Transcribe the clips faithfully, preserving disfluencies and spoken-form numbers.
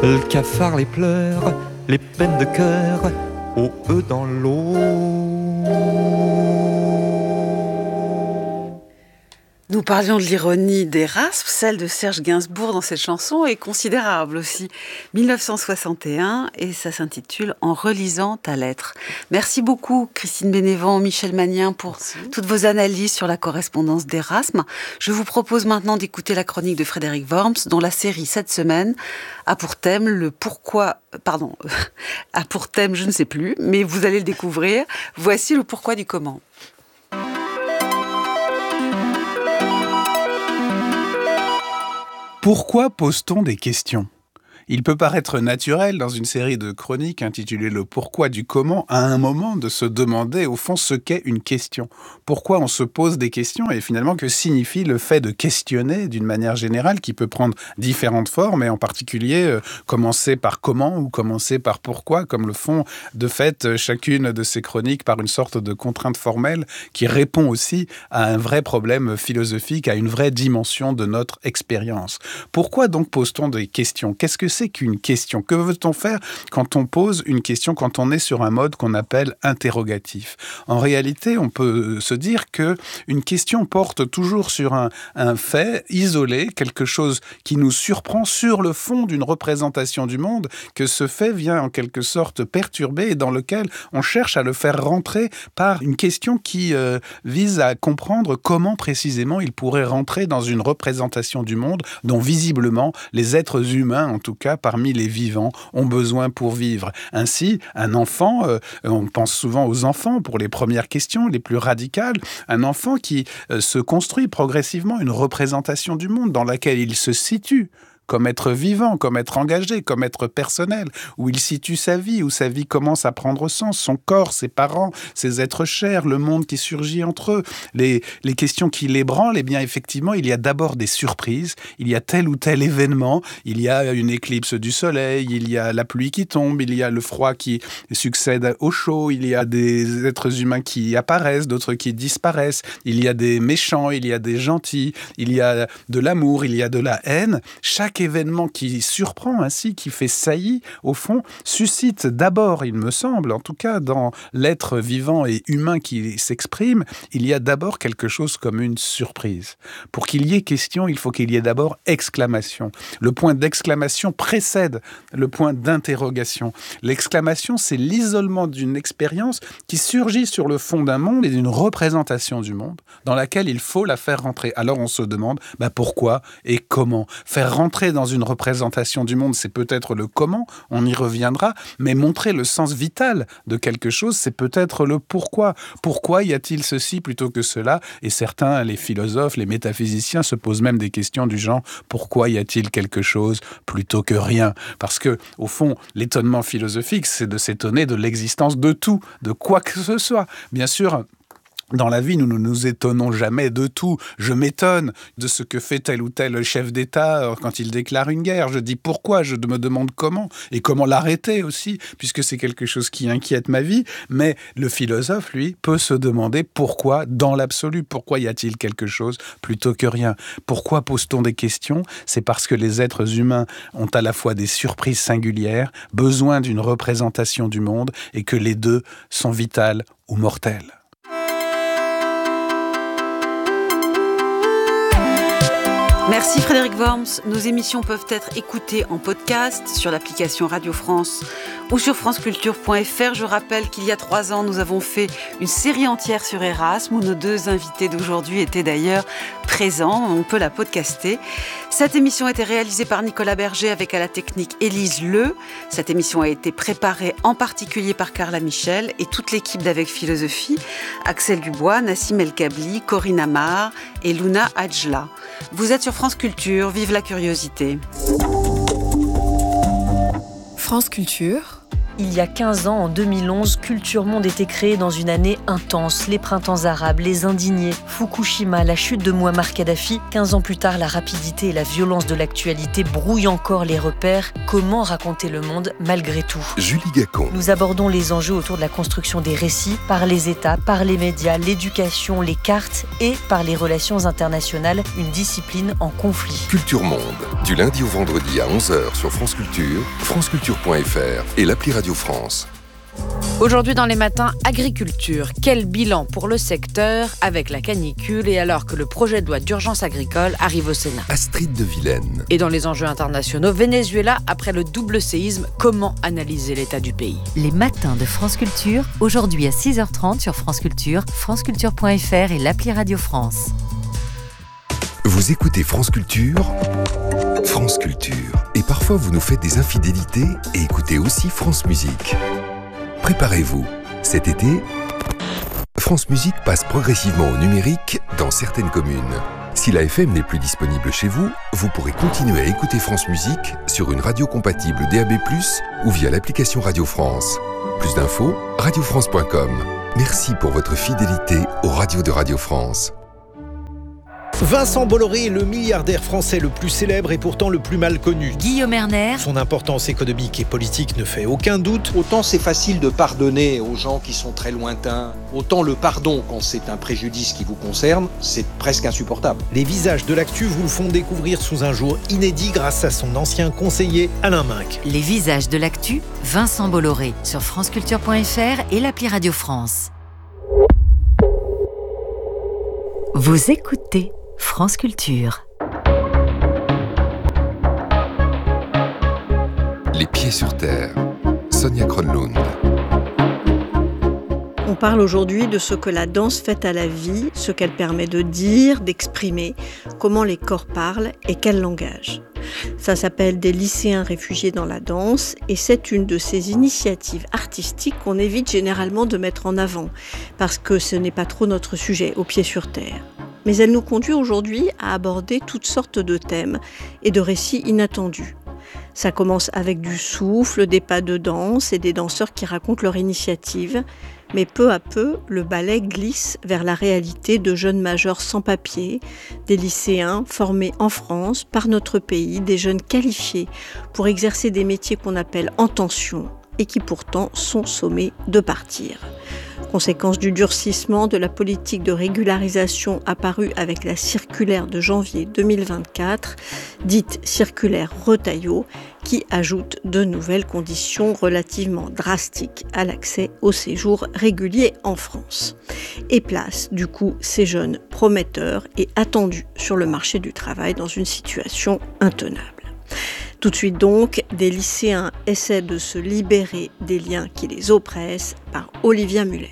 Le cafard, les pleurs, les peines de cœur, au eux dans l'eau. Nous parlions de l'ironie d'Erasme, celle de Serge Gainsbourg dans cette chanson est considérable aussi. dix-neuf cent soixante et un, et ça s'intitule « En relisant ta lettre ». Merci beaucoup Christine Bénévent, Michel Magnien pour Merci. Toutes vos analyses sur la correspondance d'Erasme. Je vous propose maintenant d'écouter la chronique de Frédéric Worms, dont la série cette semaine a pour thème le pourquoi, pardon, a pour thème je ne sais plus, mais vous allez le découvrir. Voici le pourquoi du comment. Pourquoi pose-t-on des questions ? Il peut paraître naturel dans une série de chroniques intitulée « Le pourquoi du comment » à un moment de se demander au fond ce qu'est une question. Pourquoi on se pose des questions et finalement que signifie le fait de questionner d'une manière générale qui peut prendre différentes formes et en particulier euh, commencer par comment ou commencer par pourquoi comme le font de fait chacune de ces chroniques par une sorte de contrainte formelle qui répond aussi à un vrai problème philosophique, à une vraie dimension de notre expérience. Pourquoi donc pose-t-on des questions ? Qu'est-ce que c'est qu'une question ? Que veut-on faire quand on pose une question, quand on est sur un mode qu'on appelle interrogatif ? En réalité, on peut se dire qu'une question porte toujours sur un, un fait isolé, quelque chose qui nous surprend sur le fond d'une représentation du monde, que ce fait vient en quelque sorte perturber et dans lequel on cherche à le faire rentrer par une question qui euh, vise à comprendre comment précisément il pourrait rentrer dans une représentation du monde dont visiblement les êtres humains, en tout cas parmi les vivants, ont besoin pour vivre. Ainsi, un enfant, euh, on pense souvent aux enfants pour les premières questions, les plus radicales, un enfant qui euh, se construit progressivement une représentation du monde dans laquelle il se situe comme être vivant, comme être engagé, comme être personnel, où il situe sa vie, où sa vie commence à prendre sens, son corps, ses parents, ses êtres chers, le monde qui surgit entre eux, les, les questions qui l'ébranlent, eh bien effectivement, il y a d'abord des surprises, il y a tel ou tel événement, il y a une éclipse du soleil, il y a la pluie qui tombe, il y a le froid qui succède au chaud, il y a des êtres humains qui apparaissent, d'autres qui disparaissent, il y a des méchants, il y a des gentils, il y a de l'amour, il y a de la haine. Chaque événement qui surprend ainsi, qui fait saillie, au fond, suscite d'abord, il me semble, en tout cas dans l'être vivant et humain qui s'exprime, il y a d'abord quelque chose comme une surprise. Pour qu'il y ait question, il faut qu'il y ait d'abord exclamation. Le point d'exclamation précède le point d'interrogation. L'exclamation, c'est l'isolement d'une expérience qui surgit sur le fond d'un monde et d'une représentation du monde dans laquelle il faut la faire rentrer. Alors on se demande bah, pourquoi et comment. Faire rentrer dans une représentation du monde, c'est peut-être le comment, on y reviendra, mais montrer le sens vital de quelque chose, c'est peut-être le pourquoi. Pourquoi y a-t-il ceci plutôt que cela ? Et certains, les philosophes, les métaphysiciens, se posent même des questions du genre « Pourquoi y a-t-il quelque chose plutôt que rien ?» Parce que, au fond, l'étonnement philosophique, c'est de s'étonner de l'existence de tout, de quoi que ce soit. Bien sûr, dans la vie, nous ne nous étonnons jamais de tout. Je m'étonne de ce que fait tel ou tel chef d'État quand il déclare une guerre. Je dis pourquoi, je me demande comment, et comment l'arrêter aussi, puisque c'est quelque chose qui inquiète ma vie. Mais le philosophe, lui, peut se demander pourquoi, dans l'absolu, pourquoi y a-t-il quelque chose plutôt que rien ? Pourquoi pose-t-on des questions ? C'est parce que les êtres humains ont à la fois des surprises singulières, besoin d'une représentation du monde, et que les deux sont vitales ou mortelles. Merci Frédéric Worms. Nos émissions peuvent être écoutées en podcast sur l'application Radio France ou sur franceculture point f r. Je rappelle qu'il y a trois ans, nous avons fait une série entière sur Erasme où nos deux invités d'aujourd'hui étaient d'ailleurs présents. On peut la podcaster. Cette émission a été réalisée par Nicolas Berger avec à la technique Élise Le. Cette émission a été préparée en particulier par Carla Michel et toute l'équipe d'Avec Philosophie, Axel Dubois, Nassim El Kabli, Corinne Amar et Luna Adjla. Vous êtes sur France Culture, vive la curiosité. France Culture, Il y a quinze ans, en deux mille onze, Culture Monde était créée dans une année intense. Les printemps arabes, les indignés, Fukushima, la chute de Mouammar Kadhafi. quinze ans plus tard, la rapidité et la violence de l'actualité brouillent encore les repères. Comment raconter le monde malgré tout ? Julie Gacon. Nous abordons les enjeux autour de la construction des récits, par les États, par les médias, l'éducation, les cartes et par les relations internationales, une discipline en conflit. Culture Monde, du lundi au vendredi à onze heures sur France Culture, franceculture point f r et l'appli Radio France. Aujourd'hui dans les matins, agriculture. Quel bilan pour le secteur avec la canicule et alors que le projet de loi d'urgence agricole arrive au Sénat. Astrid de Vilaine. Et dans les enjeux internationaux, Venezuela, après le double séisme, comment analyser l'état du pays ? Les matins de France Culture, aujourd'hui à six heures trente sur France Culture, franceculture point f r et l'appli Radio France. Vous écoutez France Culture, France Culture. Et parfois vous nous faites des infidélités et écoutez aussi France Musique. Préparez-vous, cet été, France Musique passe progressivement au numérique dans certaines communes. Si la F M n'est plus disponible chez vous, vous pourrez continuer à écouter France Musique sur une radio compatible D A B plus, ou via l'application Radio France. Plus d'infos, radio france point com. Merci pour votre fidélité aux radios de Radio France. Vincent Bolloré est le milliardaire français le plus célèbre et pourtant le plus mal connu. Guillaume Erner. Son importance économique et politique ne fait aucun doute. Autant c'est facile de pardonner aux gens qui sont très lointains, autant le pardon quand c'est un préjudice qui vous concerne, c'est presque insupportable. Les visages de l'actu vous le font découvrir sous un jour inédit grâce à son ancien conseiller Alain Minc. Les visages de l'actu, Vincent Bolloré, sur franceculture point f r et l'appli Radio France. Vous écoutez France Culture. Les pieds sur terre. Sonia Kronlund. On parle aujourd'hui de ce que la danse fait à la vie, ce qu'elle permet de dire, d'exprimer, comment les corps parlent et quel langage. Ça s'appelle des lycéens réfugiés dans la danse et c'est une de ces initiatives artistiques qu'on évite généralement de mettre en avant parce que ce n'est pas trop notre sujet, au pied sur terre. Mais elle nous conduit aujourd'hui à aborder toutes sortes de thèmes et de récits inattendus. Ça commence avec du souffle, des pas de danse et des danseurs qui racontent leur initiative. Mais peu à peu, le ballet glisse vers la réalité de jeunes majeurs sans papier, des lycéens formés en France, par notre pays, des jeunes qualifiés pour exercer des métiers qu'on appelle en tension et qui pourtant sont sommés de partir. Conséquence du durcissement de la politique de régularisation apparue avec la circulaire de janvier deux mille vingt-quatre, dite circulaire Retailleau, qui ajoute de nouvelles conditions relativement drastiques à l'accès au séjour régulier en France. Et place, du coup, ces jeunes prometteurs et attendus sur le marché du travail dans une situation intenable. Tout de suite donc, des lycéens essaient de se libérer des liens qui les oppressent par Olivia Muller.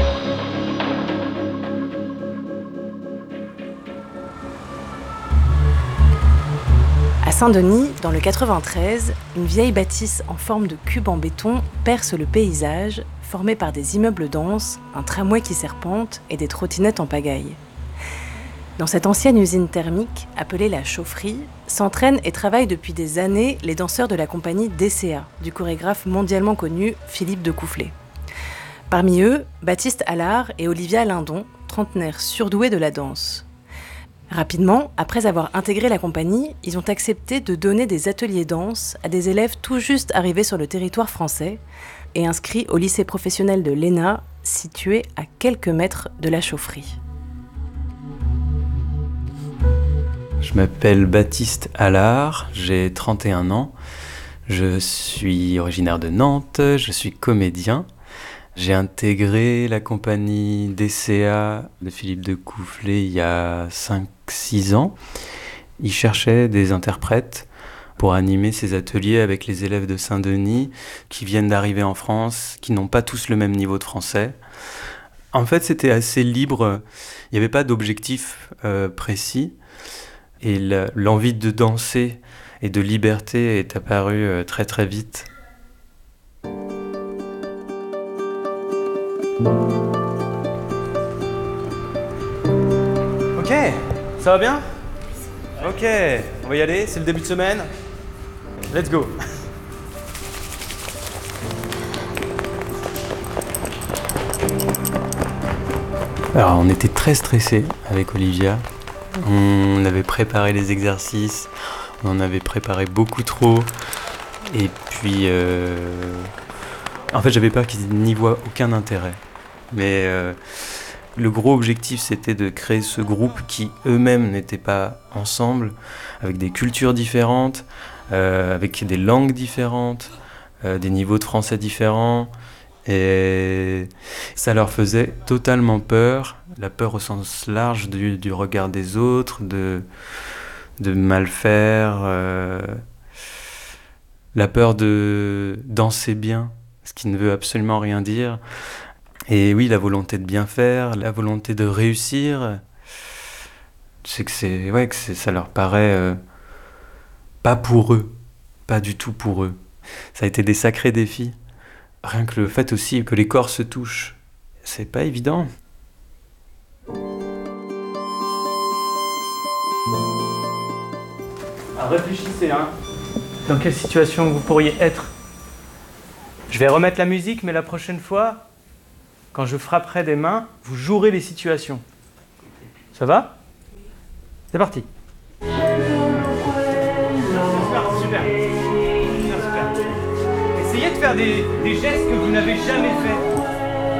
À Saint-Denis, dans le quatre-vingt-treize, une vieille bâtisse en forme de cube en béton perce le paysage, formé par des immeubles denses, un tramway qui serpente et des trottinettes en pagaille. Dans cette ancienne usine thermique, appelée la chaufferie, s'entraînent et travaillent depuis des années les danseurs de la compagnie D C A, du chorégraphe mondialement connu Philippe de Coufflet. Parmi eux, Baptiste Allard et Olivia Lindon, trentenaires surdoués de la danse. Rapidement, après avoir intégré la compagnie, ils ont accepté de donner des ateliers danse à des élèves tout juste arrivés sur le territoire français et inscrits au lycée professionnel de l'E N A, situé à quelques mètres de la chaufferie. Je m'appelle Baptiste Allard, j'ai trente et un ans, je suis originaire de Nantes, je suis comédien. J'ai intégré la compagnie D C A de Philippe de Coufflet il y a cinq six ans. Il cherchait des interprètes pour animer ses ateliers avec les élèves de Saint-Denis qui viennent d'arriver en France, qui n'ont pas tous le même niveau de français. En fait, c'était assez libre, il n'y avait pas d'objectif euh, précis. Et l'envie de danser et de liberté est apparue très très vite. Ok, ça va bien ? Ok, on va y aller, c'est le début de semaine. Let's go. Alors, on était très stressés avec Olivia. On avait préparé les exercices, on en avait préparé beaucoup trop. Et puis, euh... en fait, j'avais peur qu'ils n'y voient aucun intérêt. Mais euh, le gros objectif, c'était de créer ce groupe qui eux-mêmes n'étaient pas ensemble, avec des cultures différentes, euh, avec des langues différentes, euh, des niveaux de français différents. Et ça leur faisait totalement peur, la peur au sens large du, du regard des autres, de, de mal faire, euh, la peur de danser bien, ce qui ne veut absolument rien dire. Et oui, la volonté de bien faire, la volonté de réussir, c'est que, c'est, ouais, que c'est, ça leur paraît euh, pas pour eux, pas du tout pour eux. Ça a été des sacrés défis. Rien que le fait aussi que les corps se touchent, c'est pas évident. Alors réfléchissez, hein. Dans quelle situation vous pourriez être? Je vais remettre la musique, mais la prochaine fois, quand je frapperai des mains, vous jouerez les situations. Ça va? C'est parti. Super, super. Essayez de faire des, des gestes que vous n'avez jamais faits.